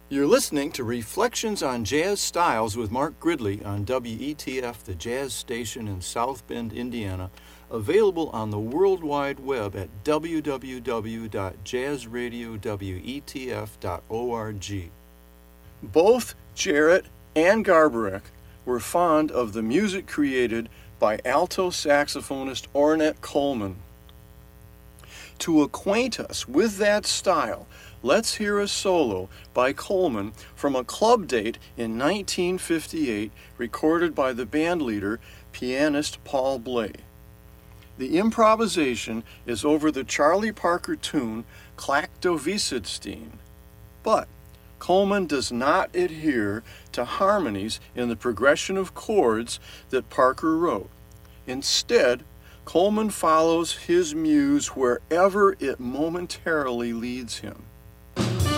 You're listening to Reflections on Jazz Styles with Mark Gridley on WETF, the jazz station in South Bend, Indiana, available on the World Wide Web at www.jazzradiowetf.org. Both Jarrett and Garbarek were fond of the music created by alto saxophonist Ornette Coleman. To acquaint us with that style, let's hear a solo by Coleman from a club date in 1958 recorded by the bandleader, pianist Paul Bley. The improvisation is over the Charlie Parker tune Klack do Wiesenstein, but Coleman does not adhere to harmonies in the progression of chords that Parker wrote. Instead, Coleman follows his muse wherever it momentarily leads him.